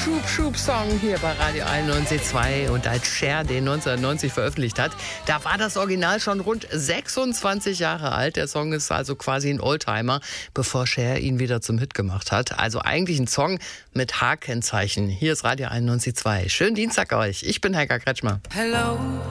Schub-Schub-Song hier bei Radio 91.2. Und als Cher den 1990 veröffentlicht hat, da war das Original schon rund 26 Jahre alt. Der Song ist also quasi ein Oldtimer, bevor Cher ihn wieder zum Hit gemacht hat. Also eigentlich ein Song mit H-Kennzeichen. Hier ist Radio 91.2. Schönen Dienstag euch. Ich bin Heika Kretschmer. Hello.